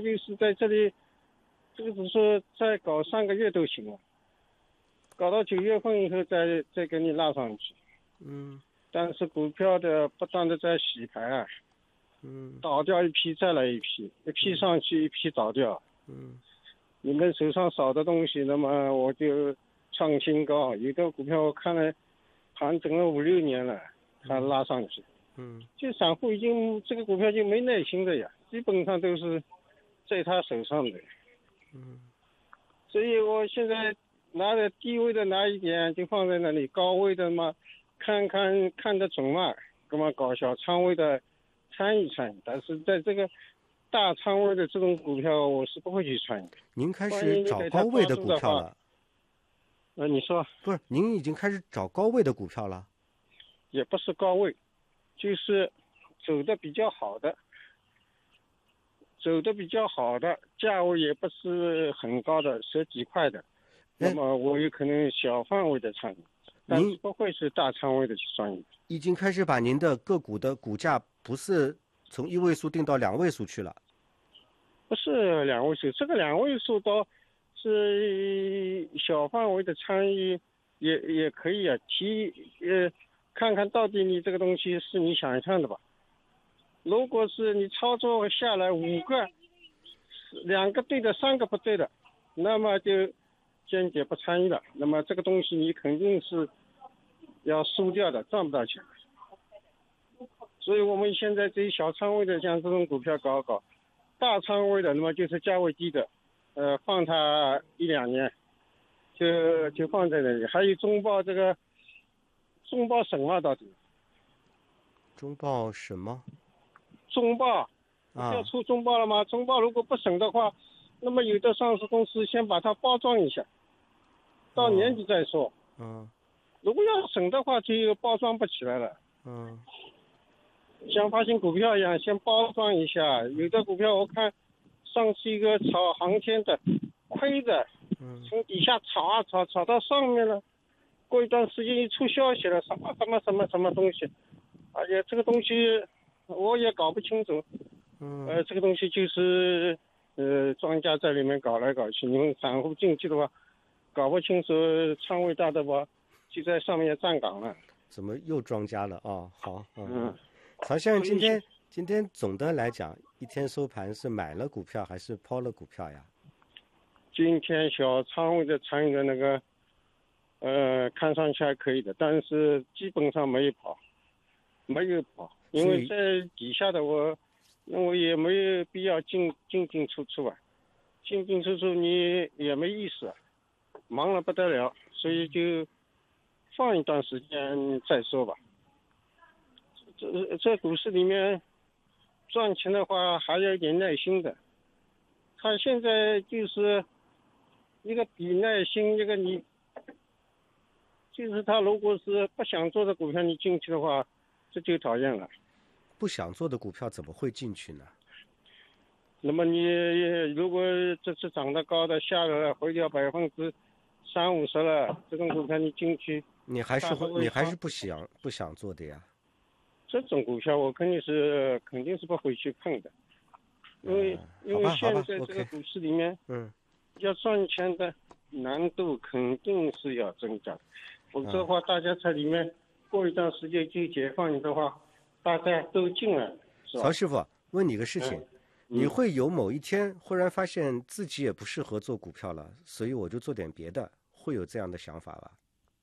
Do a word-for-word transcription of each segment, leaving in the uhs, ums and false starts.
就是在这里，这个只是再搞三个月都行了，搞到九月份以后再再给你拉上去。 嗯。 但是股票的不断的在洗牌啊， 嗯， 倒掉一批再来一批，一批上去一批倒掉。 嗯， 你们手上少的东西，那么我就创新高。有的股票我看了，盘整了五六年了，还拉上去。 嗯， 就散户已经这个股票就没耐心的呀，基本上都是在他手上的。 嗯， 所以我现在拿着低位的拿一点，就放在那里，高位的嘛，看看看得准嘛，那么搞小仓位的参与参与。但是在这个大仓位的这种股票，我是不会去参与。 您开始找高位的股票了？ 呃，你说不是？您已经开始找高位的股票了？ 也不是高位，就是走的比较好的，走的比较好的，价位也不是很高的，十几块的。那么我有可能小范围的参与，但是不会是大仓位的去参与。 已经开始把您的个股的股价不是从一位数定到两位数去了？ 不是两位数，这个两位数倒是小范围的参与也也可以啊，提呃看看到底你这个东西是你想象的吧。如果是你操作下来五个，两个对的，三个不对的，那么就坚决不参与了。那么这个东西你肯定是要输掉的，赚不到钱。所以我们现在这些小仓位的，像这种股票搞搞，大仓位的，那么就是价位低的，呃，放它一两年，就就放在那里。还有中报这个，中报什么到底？ 中报什么？ 中报，不要出中报了吗？中报如果不审的话，那么有的上市公司先把它包装一下，到年底再说。 嗯。 如果要审的话，就包装不起来了。 嗯。 像发行股票一样，先包装一下。有的股票我看上次一个炒航天的，亏的，从底下炒啊炒，炒到上面了。过一段时间一出消息了，什么什么什么什么东西，而且这个东西我也搞不清楚。 嗯。 呃，这个东西就是呃庄家在里面搞来搞去，你们散户进去的话，搞不清楚仓位大的话，就在上面站岗了。 怎么又庄家了啊？好，嗯。 嗯， 曹先生，今天今天总的来讲，一天收盘是买了股票还是抛了股票呀？ 今天小仓位的参与的那个，呃，看上去还可以的，但是基本上没有跑，没有跑，因为在底下的我，那我也没有必要进进进出出啊，进进出出你也没意思啊，忙了不得了，所以就放一段时间再说吧。这这股市里面赚钱的话，还要一点耐心的。他现在就是一个比耐心，一个你就是他如果是不想做的股票，你进去的话，这就讨厌了。 不想做的股票怎么会进去呢？ 那么你如果这次涨得高的下来了，回掉百分之三五十了，这种股票你进去， 你还是会，你还是不想不想做的呀？ 这种股票我肯定是肯定是不会去碰的，因为、嗯、因为现在这个股市里面， 嗯， 要赚钱的难度肯定是要增加的，否则的话，大家在里面过一段时间就解放的话，大家都进来，是吧？ 曹师傅，问你个事情， 嗯、 你会有某一天忽然发现自己也不适合做股票了，所以我就做点别的，会有这样的想法吧？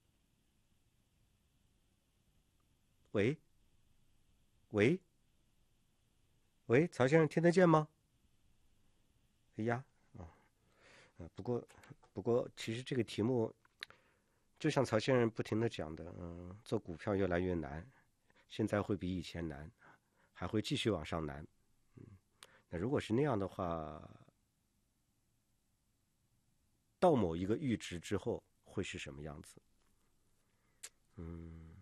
喂？喂？喂，曹先生听得见吗？哎呀，啊、哦，不过，不过，其实这个题目，就像曹先生不停的讲的，嗯，做股票越来越难，现在会比以前难，还会继续往上难，嗯，那如果是那样的话，到某一个阈值之后会是什么样子？嗯。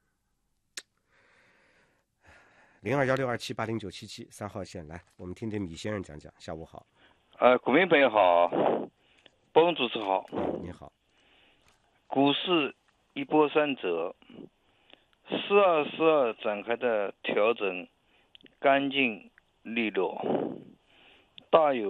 零二幺六二七八零九七七三号线来，我们听听米先生讲讲。下午好。 呃，股民朋友好，波荣主持好。 你好。 股市一波三折，四二四二展开的调整干净利落，大有